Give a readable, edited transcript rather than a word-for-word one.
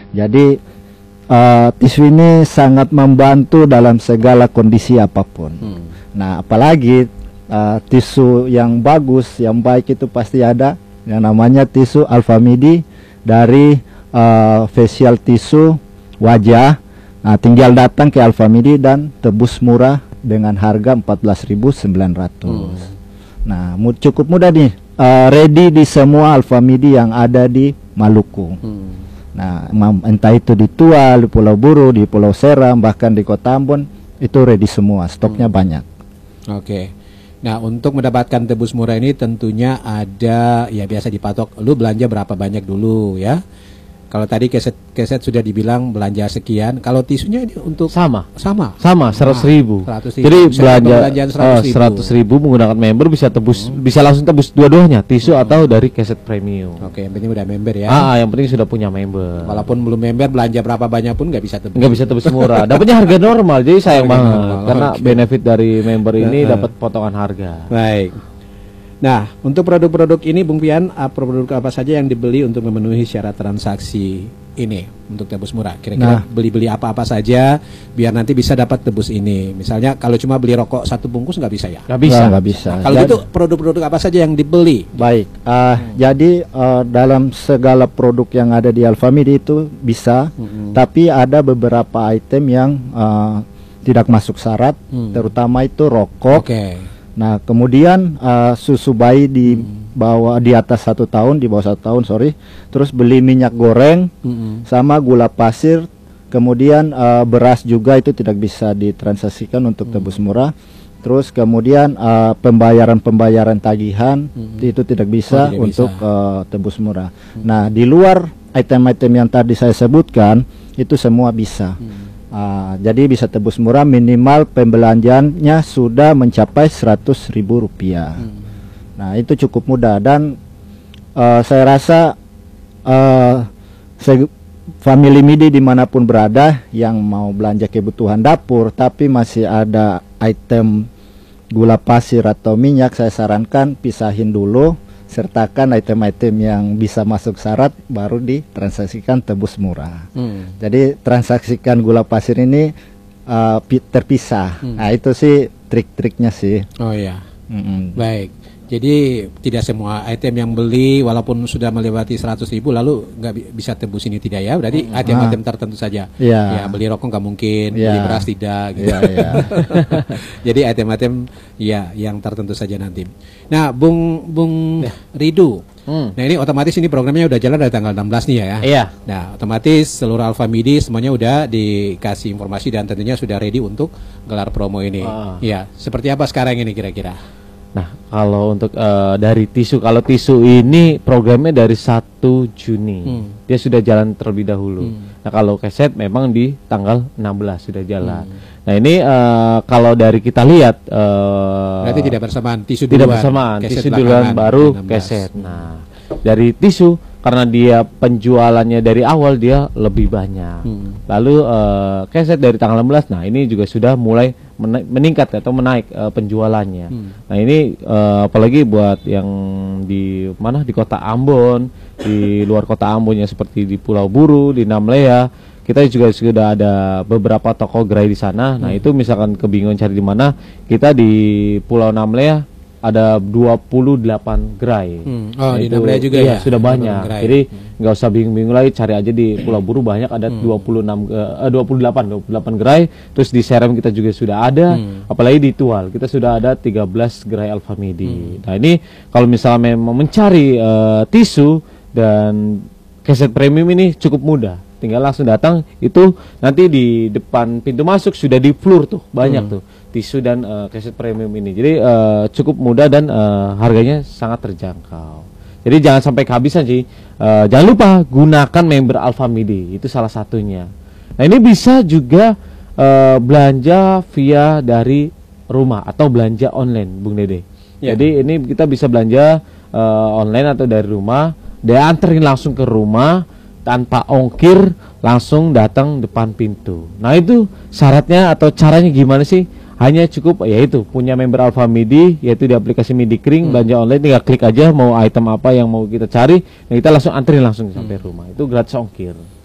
Jadi tisu ini sangat membantu dalam segala kondisi apapun. Nah, apalagi tisu yang bagus, yang baik itu pasti ada yang namanya tisu Alfamidi dari facial tisu wajah. Nah, tinggal datang ke Alfamidi dan tebus murah dengan harga 14.900. Nah, cukup mudah nih, ready di semua Alfamidi yang ada di Maluku. Nah, entah itu di Tual, di Pulau Buru, di Pulau Seram, bahkan di Kota Ambon, itu ready semua, stoknya banyak. Oke. Nah, untuk mendapatkan tebus murah ini tentunya ada, ya biasa dipatok, lu belanja berapa banyak dulu ya. Kalau tadi keset sudah dibilang belanja sekian, kalau tisunya ini untuk sama 100.000. 100.000. Jadi belanja 100.000 menggunakan member bisa tebus, bisa langsung tebus dua-duanya, tisu atau dari keset premium. Oke, yang penting udah member ya. Yang penting sudah punya member. Walaupun belum member, belanja berapa banyak pun nggak bisa tebus. Nggak bisa tebus murah. Dapatnya harga normal, jadi sayang banget karena benefit dari member ini dapat potongan harga. Baik. Nah, untuk produk-produk ini, Bung Pian, produk apa saja yang dibeli untuk memenuhi syarat transaksi ini untuk tebus murah? Kira-kira beli-beli apa-apa saja biar nanti bisa dapat tebus ini. Misalnya kalau cuma beli rokok 1 bungkus nggak bisa ya? Nggak bisa. Nah, kalau gitu produk-produk apa saja yang dibeli? Baik, jadi dalam segala produk yang ada di Alfamidi itu bisa, tapi ada beberapa item yang tidak masuk syarat, terutama itu rokok. Nah, kemudian susu bayi di bawah, di atas 1 tahun, di bawah 1 tahun, terus beli minyak goreng, sama gula pasir, kemudian beras juga itu tidak bisa ditransaksikan untuk tebus murah. Terus kemudian pembayaran tagihan itu tidak bisa untuk tebus murah. Nah, di luar item-item yang tadi saya sebutkan itu semua bisa. Jadi bisa tebus murah minimal pembelanjaannya sudah mencapai Rp100.000. Nah, itu cukup mudah dan saya rasa family MIDI dimanapun berada yang mau belanja kebutuhan dapur tapi masih ada item gula pasir atau minyak, saya sarankan pisahin dulu, sertakan item-item yang bisa masuk syarat baru ditransaksikan tebus murah. Jadi transaksikan gula pasir ini terpisah. Nah, itu sih trik-triknya sih. Oh ya. Baik. Jadi tidak semua item yang beli walaupun sudah melewati 100.000 lalu nggak bisa tebus ini, tidak ya? Berarti item-item tertentu saja. Ya, beli rokok nggak mungkin, beli beras tidak. Gitu. Jadi item-item ya yang tertentu saja nanti. Nah, Bung Ridu. Nah, ini otomatis ini programnya udah jalan dari tanggal 16 nih ya. Iya. Nah, otomatis seluruh Alfamidi semuanya udah dikasih informasi dan tentunya sudah ready untuk gelar promo ini. Ya, seperti apa sekarang ini kira-kira? Nah, kalau untuk dari tisu, kalau tisu ini programnya dari 1 Juni. Dia sudah jalan terlebih dahulu. Nah, kalau keset memang di tanggal 16 sudah jalan. Nah, ini kalau dari kita lihat berarti tidak bersamaan, tisu duluan. Tidak bersamaan, tisu duluan baru keset. Nah, dari tisu karena dia penjualannya dari awal dia lebih banyak. Lalu keset dari tanggal 16. Nah, ini juga sudah mulai meningkat atau menaik penjualannya. Nah, ini apalagi buat yang di mana, di Kota Ambon, di luar Kota Ambon yang seperti di Pulau Buru, di Namlea, kita juga sudah ada beberapa toko gerai di sana. Nah, itu misalkan kebingungan cari di mana, kita di Pulau Namlea ada 28 gerai. Di Namlea juga ya? Sudah banyak. Jadi nggak usah bingung-bingung lagi, cari aja di Pulau Buru banyak, ada 28 gerai. Terus di Seram kita juga sudah ada, apalagi di Tual kita sudah ada 13 gerai Alfamidi. Nah, ini kalau misalnya memang mencari tisu dan keset premium ini cukup mudah. Tinggal langsung datang, itu nanti di depan pintu masuk sudah di floor tuh banyak tuh tisu dan keset premium ini. Jadi cukup mudah dan harganya sangat terjangkau. Jadi jangan sampai kehabisan sih. Jangan lupa gunakan member Alfamidi, itu salah satunya. Nah, ini bisa juga belanja via dari rumah atau belanja online, Bung Dede. Jadi ini kita bisa belanja online atau dari rumah, dia anterin langsung ke rumah tanpa ongkir, langsung datang depan pintu. Nah, itu syaratnya atau caranya gimana sih? Hanya cukup yaitu punya member Alfamidi, yaitu di aplikasi MIDI-Kring, belanja online, tinggal klik aja mau item apa yang mau kita cari, nah kita langsung anterin langsung sampai rumah. Itu gratis ongkir.